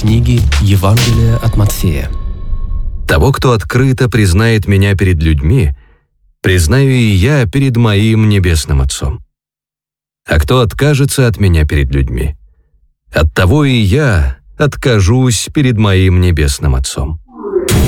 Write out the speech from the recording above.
книги Евангелия от Матфея. Того, кто открыто признает меня перед людьми, признаю и я перед моим небесным Отцом. А кто откажется от меня перед людьми, от того и я откажусь перед моим небесным Отцом».